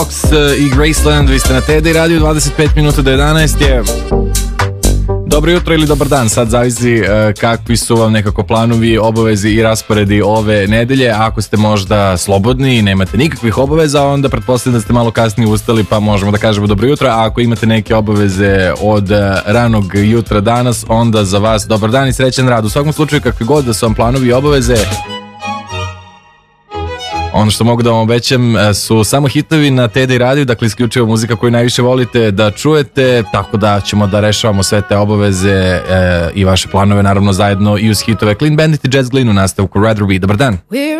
I Graceland, vi ste na TD Radio, 25 minuta do 11 je. Dobro jutro ili dobar dan, sad zavisi kakvi su vam nekako planovi, obavezi i rasporedi ove nedelje. Ako ste možda slobodni i nemate nikakvih obaveza, onda pretpostavljam da ste malo kasnije ustali, pa možemo da kažemo dobro jutro. A ako imate neke obaveze od ranog jutra danas, onda za vas dobar dan i srećan rad. U svakom slučaju, kakvi god da su vam planovi i obaveze, ono što mogu da vam obećam su samo hitovi na TD Radio, dakle isključivo muzika koju najviše volite da čujete, tako da ćemo da rešavamo sve te obaveze i vaše planove naravno zajedno i uz hitove Clean Bandit i Jazz Glynn u nastavku Rather Be. Dobar dan.